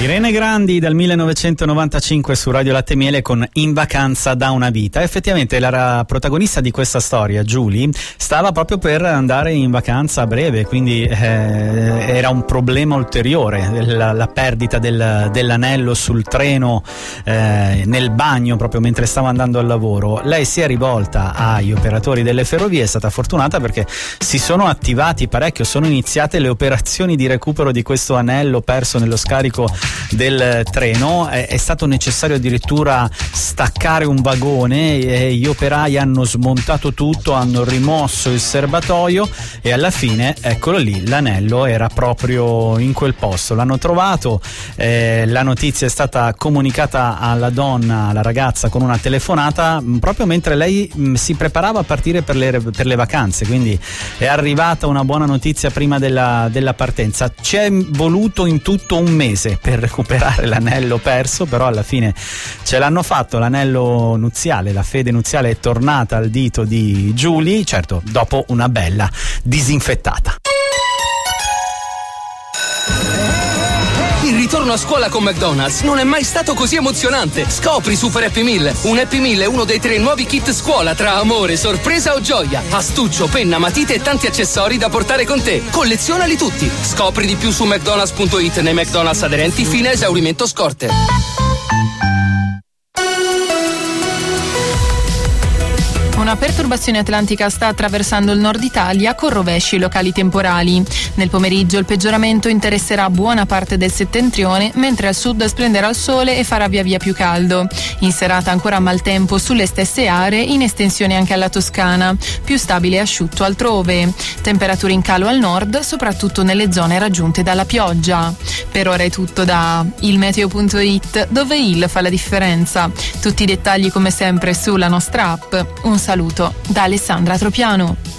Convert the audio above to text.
Irene Grandi dal 1995 su Radio Latte e Miele con In vacanza da una vita. Effettivamente la protagonista di questa storia, Julie, stava proprio per andare in vacanza a breve, quindi era un problema ulteriore la perdita dell'anello sul treno, nel bagno proprio mentre stava andando al lavoro. Lei si è rivolta agli operatori delle ferrovie, è stata fortunata perché si sono attivati parecchio, sono iniziate le operazioni di recupero di questo anello perso nello scarico del treno. È stato necessario addirittura staccare un vagone e gli operai hanno smontato tutto, hanno rimosso il serbatoio e alla fine, eccolo lì, l'anello era proprio in quel posto. L'hanno trovato, la notizia è stata comunicata alla donna, alla ragazza, con una telefonata proprio mentre lei si preparava a partire per le vacanze, quindi è arrivata una buona notizia prima della partenza. Ci è voluto in tutto un mese per recuperare l'anello perso, però alla fine ce l'hanno fatto. L'anello nuziale, la fede nuziale è tornata al dito di Julie, certo dopo una bella disinfettata. Il ritorno a scuola con McDonald's non è mai stato così emozionante. Scopri Super Happy Meal. Un Happy Meal è uno dei 3 nuovi kit scuola tra amore, sorpresa o gioia. Astuccio, penna, matite e tanti accessori da portare con te. Collezionali tutti. Scopri di più su mcdonalds.it nei McDonald's aderenti fino a esaurimento scorte. Una perturbazione atlantica sta attraversando il nord Italia con rovesci locali temporali. Nel pomeriggio il peggioramento interesserà buona parte del settentrione, mentre al sud splenderà il sole e farà via via più caldo. In serata ancora maltempo sulle stesse aree, in estensione anche alla Toscana. Più stabile e asciutto altrove. Temperature in calo al nord, soprattutto nelle zone raggiunte dalla pioggia. Per ora è tutto da ilmeteo.it, dove il fa la differenza. Tutti i dettagli come sempre sulla nostra app. Un saluto da Alessandra Tropiano.